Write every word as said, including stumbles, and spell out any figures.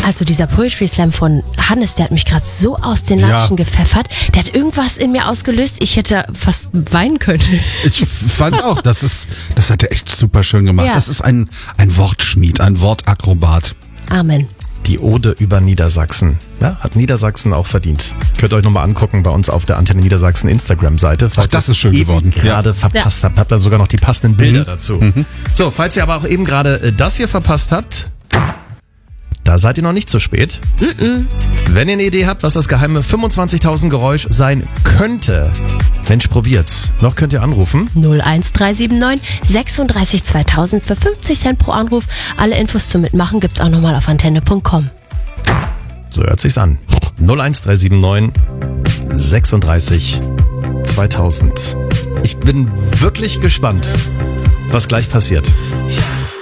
Also dieser Poetry Slam von Hannes, der hat mich gerade so aus den Latschen ja. gepfeffert. Der hat irgendwas in mir ausgelöst. Ich hätte fast weinen können. Ich fand auch, das ist, das hat er echt super schön gemacht. Ja. Das ist ein, ein Wortschmied, ein Wortakrobat. Amen. Die Ode über Niedersachsen. Ja, hat Niedersachsen auch verdient. Könnt ihr euch nochmal angucken bei uns auf der Antenne Niedersachsen Instagram-Seite. Ach, das ist schön geworden. Gerade ja. verpasst ja. habt, habt ihr sogar noch die passenden Bilder mhm. dazu. Mhm. So, falls ihr aber auch eben gerade das hier verpasst habt, da seid ihr noch nicht zu spät. Mhm. Wenn ihr eine Idee habt, was das geheime fünfundzwanzigtausend Geräusch sein könnte, Mensch, probiert's. Noch könnt ihr anrufen. null eins drei sieben neun sechsunddreißig zweitausend für fünfzig Cent pro Anruf. Alle Infos zum Mitmachen gibt's auch nochmal auf antenne punkt com. So hört sich's an. null eins drei sieben neun sechsunddreißig zweitausend. Ich bin wirklich gespannt, was gleich passiert. Ja.